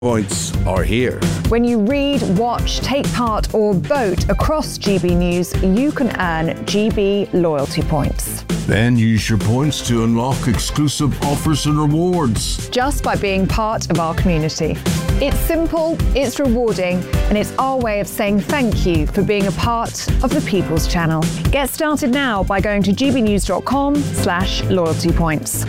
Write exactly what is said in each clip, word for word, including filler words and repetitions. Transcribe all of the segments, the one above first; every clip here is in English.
Points are here. When you read, watch, take part or vote across G B News, you can earn G B loyalty points. Then use your points to unlock exclusive offers and rewards. Just by being part of our community. It's simple, it's rewarding, and it's our way of saying thank you for being a part of the People's Channel. Get started now by going to gbnews.com slash loyalty points.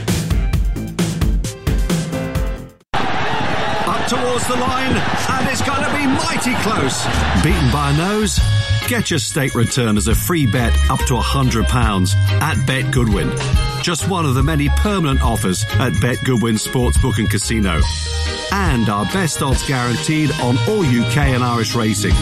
Towards the line, and it's going to be mighty close. Beaten by a nose? Get your state return as a free bet up to one hundred pounds at Bet Goodwin. Just one of the many permanent offers at Bet Goodwin Sportsbook and Casino. And our best odds guaranteed on all U K and Irish racing.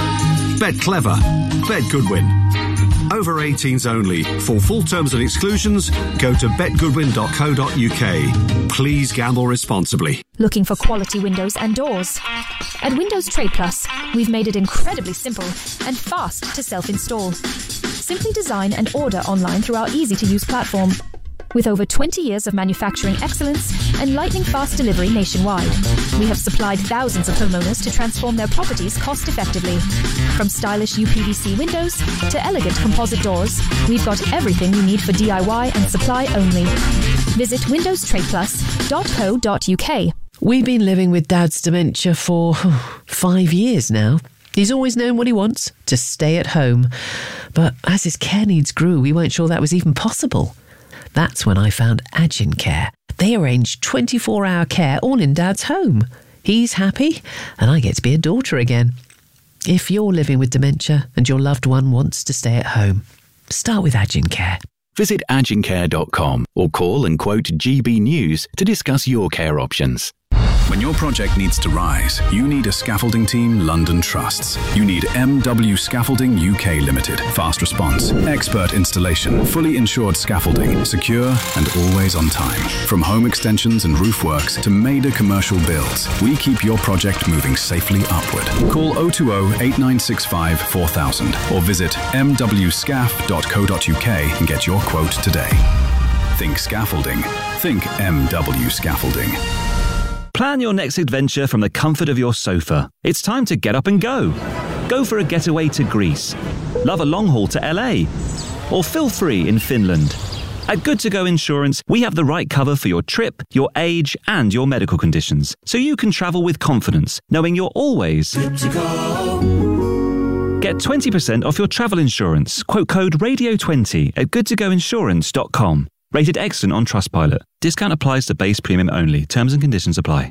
Bet clever. Bet Goodwin. Over eighteens only. For full terms and exclusions, go to bet goodwin dot co dot uk. Please gamble responsibly. Looking for quality windows and doors? At Windows Trade Plus, we've made it incredibly simple and fast to self-install. Simply design and order online through our easy-to-use platform. With over twenty years of manufacturing excellence and lightning-fast delivery nationwide, we have supplied thousands of homeowners to transform their properties cost-effectively. From stylish U P V C windows to elegant composite doors, we've got everything you need for D I Y and supply only. Visit windows trade plus dot co dot uk. We've been living with Dad's dementia for five years now. He's always known what he wants, to stay at home. But as his care needs grew, we weren't sure that was even possible. That's when I found Agin Care. They arrange twenty-four hour care all in Dad's home. He's happy, and I get to be a daughter again. If you're living with dementia and your loved one wants to stay at home, start with Agin Care. Visit agin care dot com or call and quote G B News to discuss your care options. When your project needs to rise, you need a scaffolding team London trusts. You need M W Scaffolding U K Limited. Fast response, expert installation, fully insured scaffolding, secure and always on time. From home extensions and roof works to major commercial builds, we keep your project moving safely upward. Call oh two oh, eight nine six five, four thousand or visit m w scaf dot co dot uk and get your quote today. Think scaffolding. Think M W Scaffolding. Plan your next adventure from the comfort of your sofa. It's time to get up and go. Go for a getaway to Greece. Love a long haul to L A. Or feel free in Finland. At Good To Go Insurance, we have the right cover for your trip, your age, and your medical conditions, so you can travel with confidence, knowing you're always good to go. Get twenty percent off your travel insurance. Quote code radio twenty at good to go insurance dot com. Rated excellent on Trustpilot. Discount applies to base premium only. Terms and conditions apply.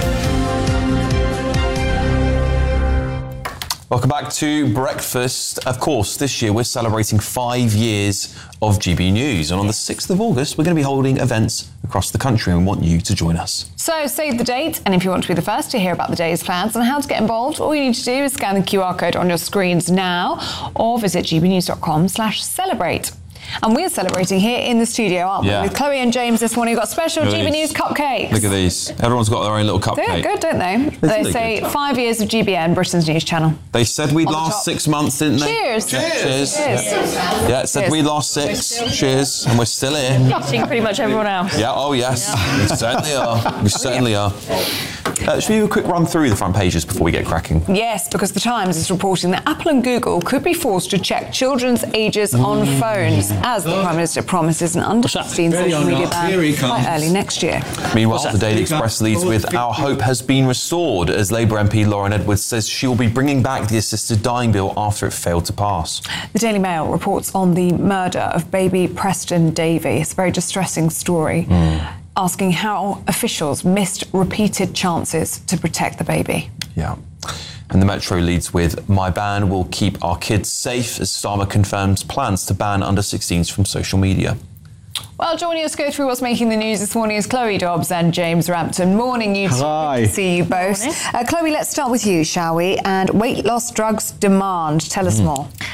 Welcome back to Breakfast. Of course, this year we're celebrating five years of G B News. And on the sixth of August, we're going to be holding events across the country and we want you to join us. So save the date, and if you want to be the first to hear about the day's plans and how to get involved, all you need to do is scan the Q R code on your screens now or visit gbnews.com slash celebrate. And we're celebrating here in the studio, aren't yeah. we? With Chloe and James this morning. We've got special G B News cupcakes. Look at these. Everyone's got their own little cupcake. They're good, don't they? Isn't they they say good? five years of G B N, Britain's news channel. They said we'd last six months, didn't they? Cheers. Cheers. Cheers. Cheers. Yeah, yeah it said Cheers. we'd last six. Cheers. And we're still here. Beating pretty much everyone else. Yeah, oh yes. Yeah. We certainly are. We certainly are. Uh, should we do a quick run through the front pages before we get cracking? Yes, because The Times is reporting that Apple and Google could be forced to check children's ages on phones, as the Prime Minister promises an under sixteen social media ban by early next year. Meanwhile, the Daily Express leads with "Our hope has been restored" as Labour M P Lauren Edwards says she will be bringing back the assisted dying bill after it failed to pass. The Daily Mail reports on the murder of baby Preston Davey. It's a very distressing story. Mm. Asking how officials missed repeated chances to protect the baby. Yeah. And the Metro leads with "My ban will keep our kids safe" as Starmer confirms plans to ban under sixteens from social media. Well, joining us to go through what's making the news this morning is Chloe Dobbs and James Rampton. Morning, you two. Hi. Good to see you both. Uh, Chloe, let's start with you, shall we? And weight loss drugs demand. Tell us mm. more.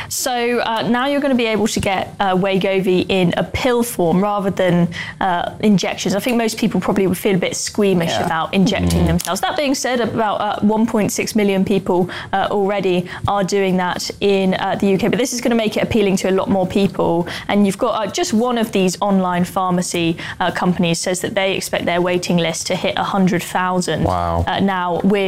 So uh, now you're going to be able to get uh, Wegovy in a pill form rather than uh, injections. I think most people probably would feel a bit squeamish yeah. about injecting mm. themselves. That being said, about uh, one point six million people uh, already are doing that in uh, the U K, but this is going to make it appealing to a lot more people. And you've got uh, just one of these online pharmacy uh, companies says that they expect their waiting list to hit one hundred thousand wow. uh, now with